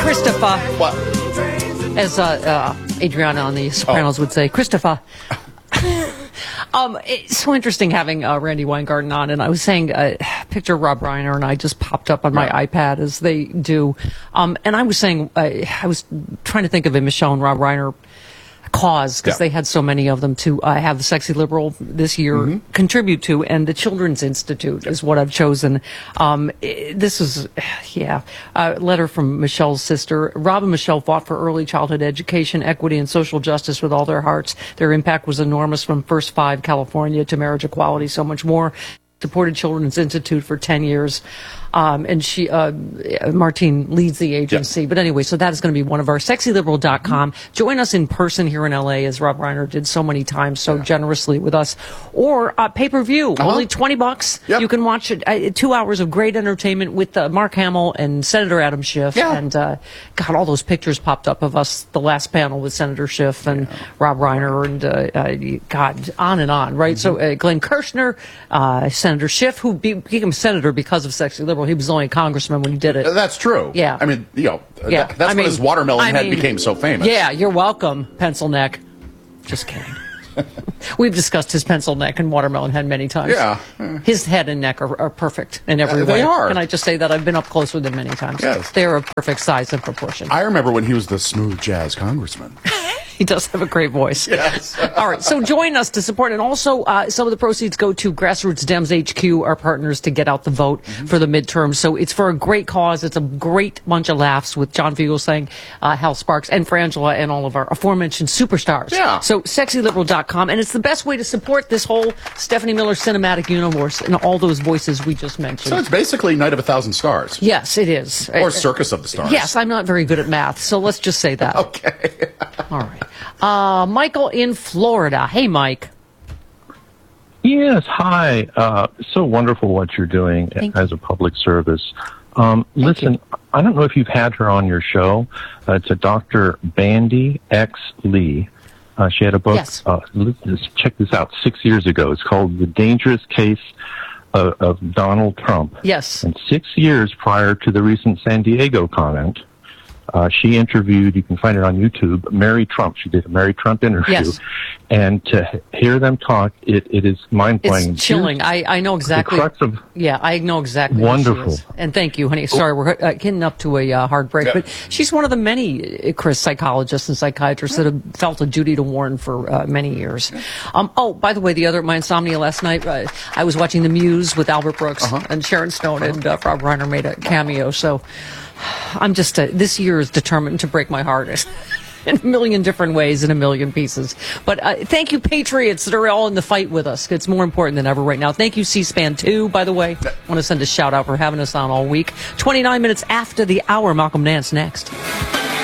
Christopher. What? As Adriana on The Sopranos would say, Christopher. It's so interesting having Randy Weingarten on, and I was saying, picture Rob Reiner and I just popped up on my iPad as they do, and I was saying, I was trying to think of a Michelle and Rob Reiner cause, because they had so many of them, to have the Sexy Liberal this year contribute to, and the Children's Institute is what I've chosen. This is, a letter from Michelle's sister. Rob and Michelle fought for early childhood education, equity, and social justice with all their hearts. Their impact was enormous, from First Five California to marriage equality, so much more. Supported Children's Institute for 10 years. And she, Martine leads the agency. Yep. But anyway, so that is going to be one of our sexyliberal.com. Join us in person here in LA, as Rob Reiner did so many times, so generously with us. Or pay-per-view, only $20. Yep. You can watch it, 2 hours of great entertainment with Mark Hamill and Senator Adam Schiff. Yeah. And God, all those pictures popped up of us, the last panel with Senator Schiff and Rob Reiner, and God, on and on, right? So Glenn Kirshner, Senator Schiff, who became senator because of Sexy Liberal. He was only a congressman when he did it. That's true. Yeah. I mean, that's when his watermelon head became so famous. Yeah, you're welcome, pencil neck. Just kidding. We've discussed his pencil neck and watermelon head many times. Yeah. His head and neck are perfect in every way. They are. Can I just say that? I've been up close with him many times. Yes. They're of perfect size and proportion. I remember when he was the smooth jazz congressman. He does have a great voice. Yes. All right, so join us to support, and also some of the proceeds go to Grassroots Dems HQ, our partners, to get out the vote for the midterms. So it's for a great cause. It's a great bunch of laughs with John Fugelsang, Hal Sparks, and Frangela, and all of our aforementioned superstars. Yeah. So sexyliberal.com, and it's the best way to support this whole Stephanie Miller cinematic universe and all those voices we just mentioned. So it's basically Night of 1,000 Stars. Yes, it is. Or Circus of the Stars. Yes, I'm not very good at math, so let's just say that. Okay. All right. Michael in Florida. Hey, Mike. Yes, hi. So wonderful what you're doing as a public service. Listen, I don't know if you've had her on your show. It's a Dr. Bandy X. Lee. She had a book, check this out, 6 years ago. It's called The Dangerous Case of Donald Trump. Yes. And 6 years prior to the recent San Diego comment, she interviewed, you can find it on YouTube, Mary Trump. She did a Mary Trump interview. Yes. And to hear them talk, it is mind-blowing. It's chilling. I know exactly. I know exactly. Wonderful. Who she is. And thank you, honey. Sorry, we're getting up to a hard break. But she's one of the many, Chris, psychologists and psychiatrists that have felt a duty to warn for many years. By the way, my insomnia last night, I was watching The Muse with Albert Brooks, and Sharon Stone and Rob Reiner made a cameo. So I'm just, this year is determined to break my heart in a million different ways, in a million pieces. But thank you, Patriots, that are all in the fight with us. It's more important than ever right now. Thank you, C-SPAN 2, by the way. I want to send a shout out for having us on all week. 29 minutes after the hour, Malcolm Nance next.